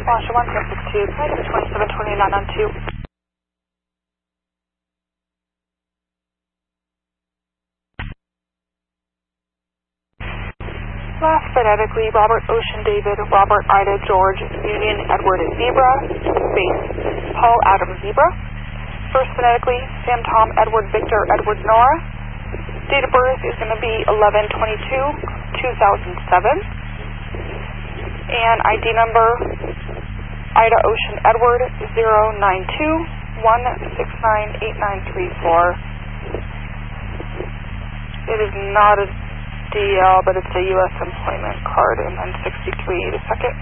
Washoe 1462, negative 2729 on 2. Last phonetically, Robert Ocean David, Robert Ida George, Union Edward Zebra, space, Paul Adam Zebra. First phonetically, Sam Tom Edward Victor Edward Nora. Date of birth is going to be 11/22/2007. And ID number, Ida Ocean Edward 092-169-8934. It is not a DL, but it's a U.S. employment card, and then 63 the second.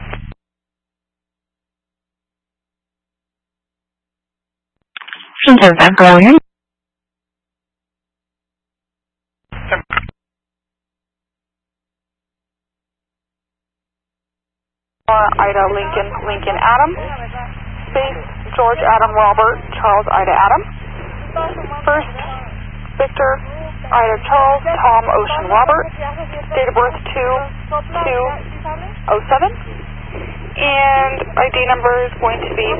Ida Lincoln Adam, space, George Adam Robert Charles Ida Adam. First, Victor Ida Charles Tom Ocean Robert. Date of birth 2/2/07. And ID number is going to be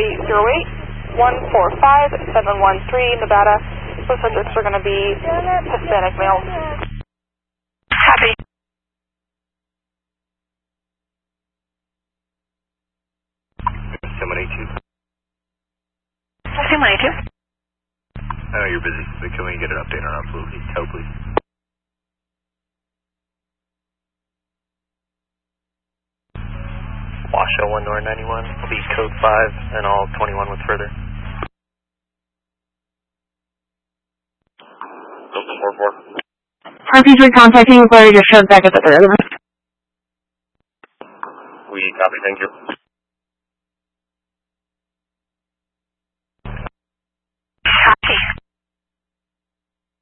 0808-145-713 Nevada. Both subjects are going to be Hispanic males. Happy. Someone 82. Someone 82. I know you're busy, but can we get an update on our flu tow, please? Washoe 1 North 91, will be code 5 and all 21 with further. Delta 44. Harpy's recontacting inquiry just showed back at the third. We copy, thank you.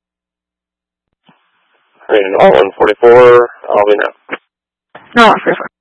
Rated all 144, I'll be now. No, 144.